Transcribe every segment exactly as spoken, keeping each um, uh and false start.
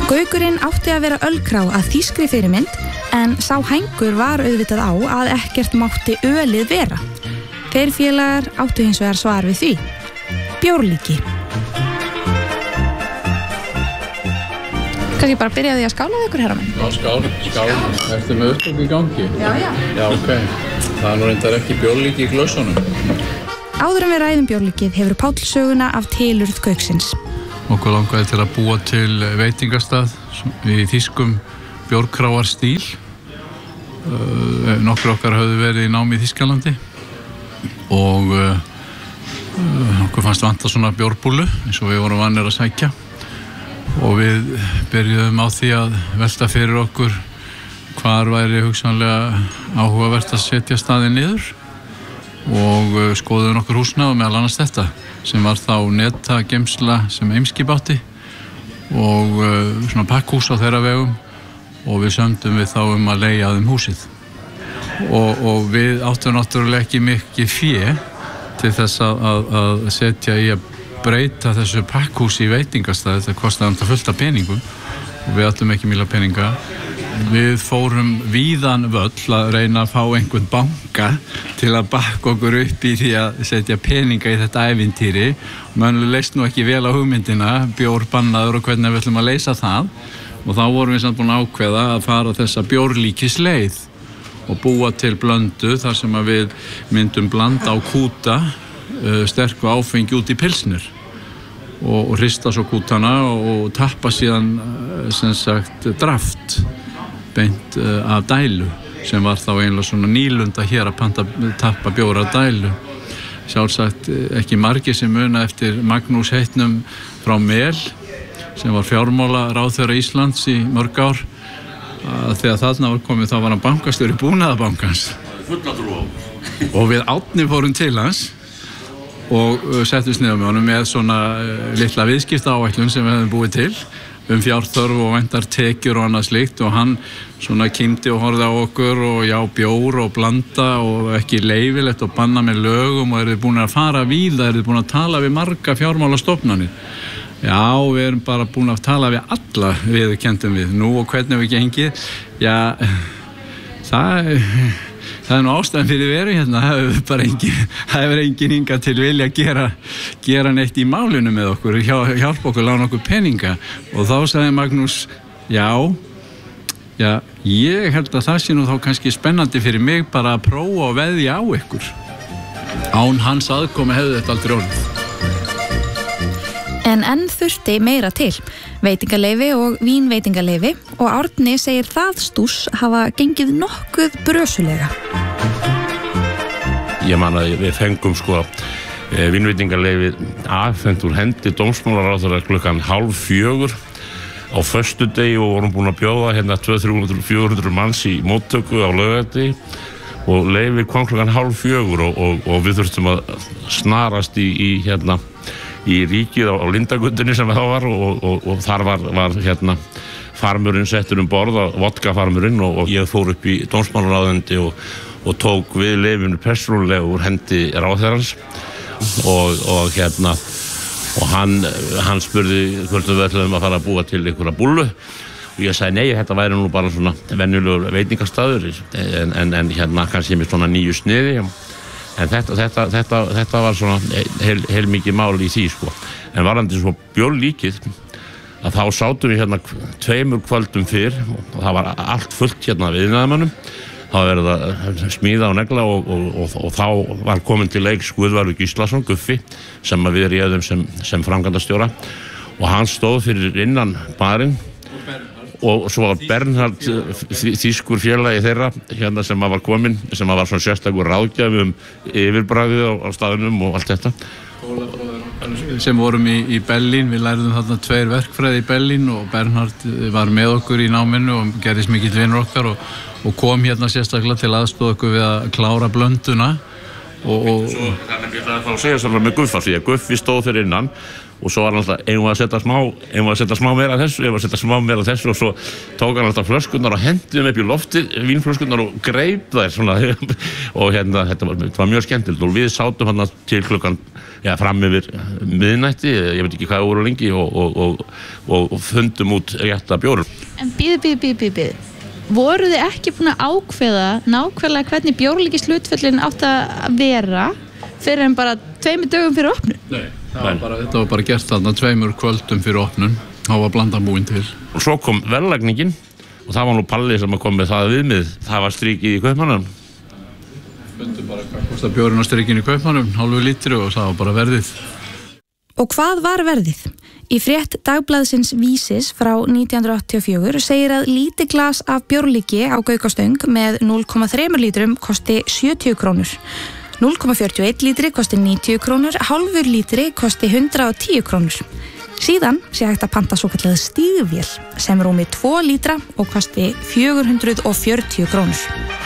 Gaukurinn átti að vera ölkrá að þýskri fyrirmynd en sá hængur var auðvitað á að ekkert mátti ölið vera. Þeir félagar áttu hins vegar svar við því. Bjórlíki. Kannski bara byrjaði að skála við ykkur, herramenn? Já, skál, skál. Ertu með upptöku í gangi? Já, já. Já, ok. Það er nú reyndar ekki bjórlíki í glössunum. Áður en við ræðum bjórlíkið hefur Páll söguna af tilurð Gauksins. Okkur langaði til að búa til veitingastað í þýskum bjórkráarstíl. Uh, nokkur okkar höfðu verið í námi í Þýskalandi og uh, okkur fannst vanta svona bjórbúlu eins og við vorum vanir að sækja og við byrjuðum á því að velta fyrir okkur hvar væri hugsanlega áhugavert að setja staðinn niður og uh, skoðuðum okkur húsnæði meðal annars þetta sem var þá netageymsla sem Eimskip átti og uh, svona pakkhús á þeirra vegum og við sömdum við þá um að leigja þeim húsið og, og við áttum náttúrulega ekki mikið fé til þess að, að, að setja í að breyta þessu pakkhúsi í veitingastað. Þetta kostaði alltaf fullt af peningum og við áttum ekki mikla peninga. Við fórum víðan völl að reyna að fá einhvern banka til að bakka okkur upp í því að setja peninga í þetta ævintýri. Mönnlega leist nú ekki vel á hugmyndina, bjór bannaður og hvernig við ætlum að leysa það. Og þá vorum við samt búin að ákveða að fara þessa bjórlíkisleið og búa til blöndu þar sem að við myndum blanda á kúta uh, sterku áfengi út í pilsnir og, og hrista svo kútana og, og tappa síðan uh, sem sagt draft beint uh, af dælu sem var þá einlega svona nýlunda hér að panta, tappa bjóra af dælu. Sjálfsagt ekki margir sem muna eftir Magnús heitnum frá Mel sem var fjármála ráðherra Íslands í mörg ár að þegar þarna var komið þá var hann bankastjóri Búnaðarbankans og við Árni fórum til hans og settumst niður með honum með svona litla viðskiptaáætlun sem við hefðum búið til um fjárþörf og væntar tekjur og annað slíkt og hann svona kímdi og horfði á okkur og já bjór og blanda og ekki leyfilegt og banna með lögum og eru búin að fara víða, eru búin að tala við marga fjármálastofnanir. Já, við erum bara búin að tala við alla viðurkenndum við. Nú og hvernig við gengið, já, það, það er nú ástæðan fyrir veru hérna. Það hefur bara engin, það hefur engin hingað til vilja gera, gera neitt í málinu með okkur, hjálpa okkur, lána okkur peninga. Og þá sagði Magnús, já, já, ég held að það sé nú þá kannski spennandi fyrir mig bara að prófa og veðja á ykkur. Án hans aðkomi hefði þetta aldrei orðið. En enn þurfti meira til, veitingaleyfi og vínveitingaleyfi og Árni segir það stús hafa gengið nokkuð brösulega. Ég man að við fengum sko vínveitingaleyfi afhent úr hendi dómsmálaráðherra klukkan hálf fjögur á föstudegi og vorum búin að bjóða hérna tvö til þrjú hundruð til fjögur hundruð manns í móttöku á laugardegi og leyfi kom klukkan hálf fjögur og, og, og við þurftum að snarast í, í hérna í ríkið á, á Lindagötunni sem það var og, og, og þar var, var hérna farmurinn settur um borð, vodkafarmurinn og, og ég fór upp í dómsmálaráðuneyti og, og tók við leyfinu persónulega úr hendi ráðherrans og, og hérna og hann, hann spurði hvort við ætluðum að fara að búa til einhverja búllu og ég sagði nei, þetta væri nú bara svona venjulegur veitingastaður en, en, en hérna kannski með svona nýju sniði. En þetta, þetta, þetta, þetta var svona heil, heil mikið mál í því sko. En varandi svo bjórlíkið að þá sátum við hérna tveimur kvöldum fyrr og það var allt fullt hérna við iðnaðarmönnum. Það var verið að smíða og negla og, og, og, og þá var komin til leiks Guðvarður Gíslason, Guffi, sem við réðum sem, sem framkvæmdastjóra og hann stóð fyrir innan barinn og svo var Bernhard þýskur félagi þeirra hérna sem var komin, sem var svona sérstakur ráðgjafi um yfirbragðið á, á staðunum og allt þetta. Sem vorum í, í Berlín, við lærðum þarna tveir verkfræði í Berlín og Bernhard var með okkur í náminu og gerðist mikill vinur okkar og, og kom hérna sérstaklega til aðstoða okkur við að klára blönduna og, og svo, þannig að ég ætla að segja svona með Guffa því að Guffi stóð fyrir innan og svo var hann alltaf, eigum við að setja smá eigum við að setja smá meira af þessu, eigum við að setja smá meira af þessu og svo tók hann alltaf flöskurnar og hendi þeim upp í loftið, vínflöskurnar og greip þær svona og hérna, þetta var, þetta var mjög skemmtilegt og við sátum hann til klukkan, já, fram yfir miðnætti, ég veit ekki hvað voru lengi og, og, og, og, og fundum út rétta bjórum. En bíðu, bíðu, bíðu, bíðu, bíðu. Voru þið ekki búin að ákveða nákvæmlega hvernig bjórlíkishlutföllin átt að vera fyrir en bara tveimur dögum fyrir opnun? Nei, það var bara, þetta var bara gert þarna tveimur kvöldum fyrir opnun, þá var blandan búin til. Og svo kom verðlagningin og það var nú Palli sem kom með það viðmið, það var strikið í Kaupmannahöfn. Fundum bara hvað kostar bjórinn á strikinu í Kaupmannahöfn, hálfu lítri og það var bara verðið. Og hvað var verðið? Í frétt dagblaðsins Vísis frá nítján hundruð áttatíu og fjögur segir að lítið glas af bjórlíki á Gaukastöng með núll komma þrjú lítrum kosti sjötíu krónur. núll komma fjörutíu og einn lítri kosti níutíu krónur, hálfur lítri kosti hundrað og tíu krónur. Síðan sé hægt að panta svokallað stígvél sem rúmi tvo lítra og kosti fjögur hundruð og fjörutíu krónur.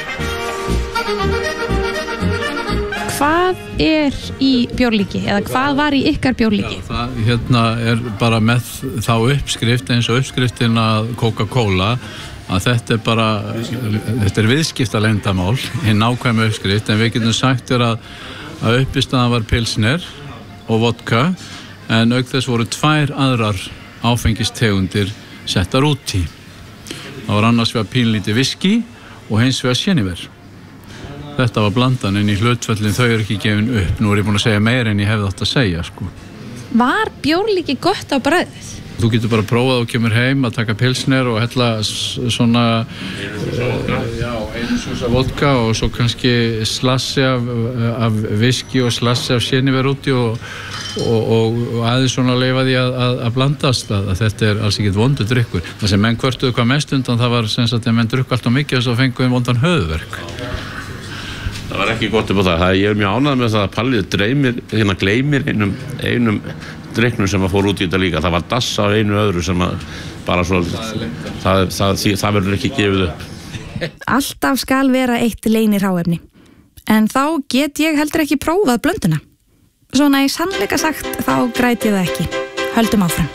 Hvað er í bjórlíki eða hvað var í ykkar bjórlíki? Já, það hérna er bara með þá uppskrift eins og uppskriftin að Coca-Cola að þetta er bara, þetta er viðskiptaleyndarmál, hinn nákvæma uppskrift, en við getum sagt er að, að uppistaðan var pilsner og vodka, en auk þess voru tvær aðrar áfengistegundir settar út í. Það var annars vegar pínlítið viski og hins vegar séniver. Þetta var blandan, en í hlutföllin þau eru ekki gefin upp. Nú er ég búin að segja meira en ég hefði átt að segja, sko. Var bjórlíki gott á bragðið? Þú getur bara prófað og kemur heim að taka pilsner og hella svona já, einu súsa vodka og svo kannski slassi af, af viski og slassi af séniver úti og, og, og, og aðeins svona leyfa því að, að, að blandast að, að þetta er alls ekkert vondur drykkur. Það sem menn kvörtuðu hvað mest undan það var sem sagt að menn drukku alltaf mikið og svo fenguðum vondan höfuðverk. Það var ekki gott upp á það. það ég er mjög ánægð með það að Pallið dreymir, hérna gleymir einum, einum drykknum sem að fór út í þetta líka. Það var dass af einu öðru sem að bara svo, það, það, það, það verður ekki gefið upp. Alltaf skal vera eitt leynihráefni. En þá get ég heldur ekki prófað blönduna. Svona í sannleika sagt þá græt ég það ekki. Höldum áfram.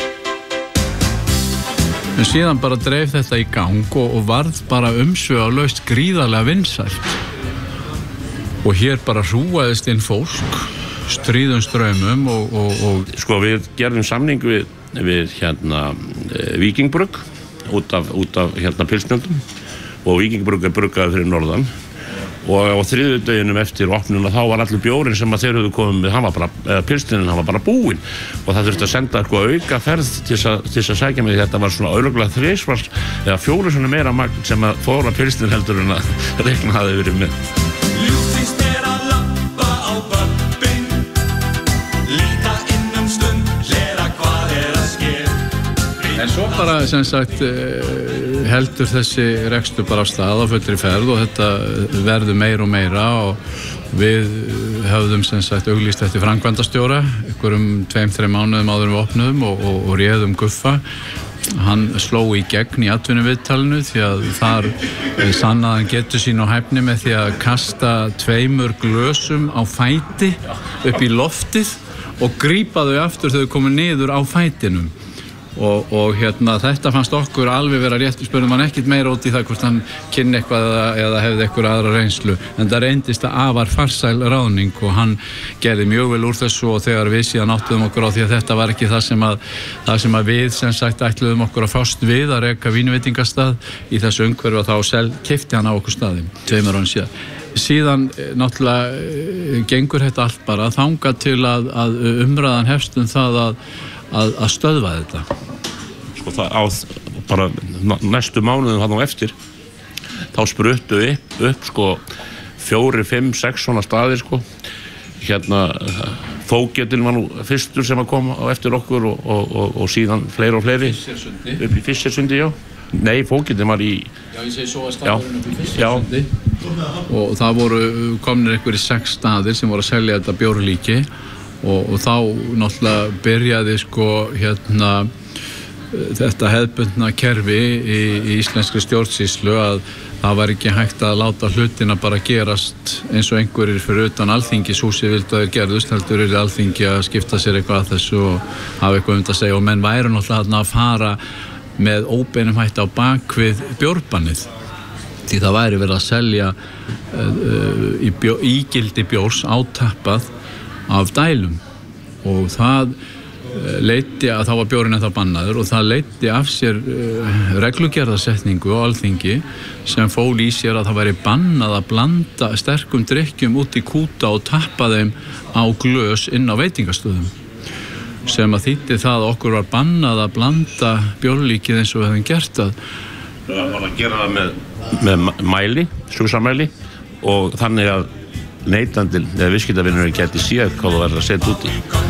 En síðan bara dreif þetta í gang og, og varð bara umsvifalaust gríðarlega vinsælt. Og hér bara hrúaðist inn fólk, stríðum strömmum og, og, og... Sko við gerðum samning við, við hérna Víkingbrugg út af, út af hérna pilsnjöldum og Víkingbrugg er bruggaði fyrir norðan og á þriðjudeginum eftir opnuna þá var allir bjórinn sem að þeir höfðu komið með, hann var bara, eða pilsninn, hann var bara búinn og það þurfti að senda eitthvað auka ferð til þess að sækja mig, þetta var svona örugglega þrisvar eða fjóru svona meira magn sem að fóra pilsninn heldur en að reikna hafi verið með. En svo bara sem sagt heldur þessi rekstur bara af stað á fullri ferð og þetta verður meira og meira og við höfðum sem sagt auglýst eftir framkvæmdastjóra einhverjum tveim, þreim mánuðum áður en við opnuðum og, og, og réðum Guffa. Hann sló í gegn í atvinnuviðtalinu því að þar sannaði hann getur sín á hæfni með því að kasta tveimur glösum á fæti upp í loftið og grípa þau aftur þegar þau komu niður á fætinum. Og, og hérna þetta fannst okkur alveg vera rétt, við spurðum hann ekkert meira út í það hvort hann kynni eitthvað eða, eða hefði eitthvað aðra reynslu, en það reyndist að afar farsæl ráðning og hann gerði mjög vel úr þessu og þegar við síðan áttuðum okkur á því að þetta var ekki það sem að, það sem að við sem sagt ætluðum okkur að fást við að reka vínveitingastað í þessu umhverfi og þá selv keypti hann á okkur staðum tveimur árum síðan. Síðan náttúrulega gengur þetta allt bara þangað til að, að umræðan hefst um það að Að, að stöðva þetta. Sko það á bara næstu mánuðum hann á eftir þá spruttu upp, upp sko fjóri, fimm, sex svona staðir sko hérna Fógetinn var nú fyrstur sem að koma á eftir okkur og, og, og, og síðan fleiri og fleiri upp í Fischersundi, já. Nei, Fógetinn var í Já, ég segi svo að staðurinn upp í Fischersundi og það voru komnir einhverjir sex staðir sem voru að selja þetta bjórlíki Og, og þá náttúrulega byrjaði sko hérna þetta hefðbundna kerfi í, í íslenskri stjórnsýslu að það var ekki hægt að láta hlutina bara gerast eins og einhverjir fyrir utan Alþingishúsið vildu að þeir gerðust, heldur er Alþingi að skipta sér eitthvað að þessu og hafa eitthvað um þetta að segja og menn væru náttúrulega að fara með óbeinum hætti á bakvið bjórbannið því það væri verið að selja uh, í bjó, ígildi bjórs átappað af dælum og það leiddi að þá var bjórinn ennþá bannaður og það leiddi af sér uh, reglugerðarsetningu á Alþingi sem fól í sér að það væri bannað að blanda sterkum drykkjum út í kúta og tappa þeim á glös inn á veitingastöðum sem að þýddi það að okkur var bannað að blanda bjórlíkið eins og við hefum gert það. Það var að gera það með, með mæli, súsamæli og þannig að neytandinn eða viðskiptavinurinn gæti séð hvað þú verður að setja út í.